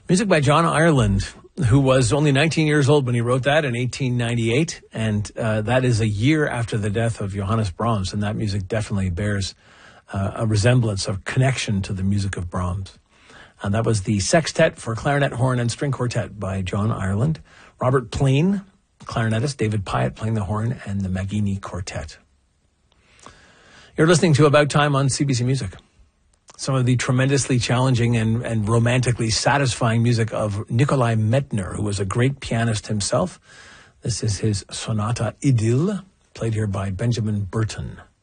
Music by John Ireland, who was only 19 years old when he wrote that in 1898. And that is a year after the death of Johannes Brahms. And that music definitely bears a resemblance, a connection to the music of Brahms. And that was the Sextet for Clarinet, Horn, and String Quartet by John Ireland. Robert Plain, clarinetist, David Pyatt playing the horn, and the Maggini Quartet. You're listening to About Time on CBC Music. Some of the tremendously challenging and romantically satisfying music of Nikolai Medtner, who was a great pianist himself. This is his Sonata Idyll, played here by Benjamin Britten.